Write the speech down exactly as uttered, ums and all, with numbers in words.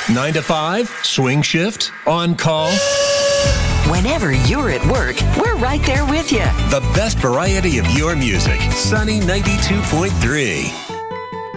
nine to five, swing shift, on call. Whenever you're at work, we're right there with you. The best variety of your music. Sunny ninety-two point three.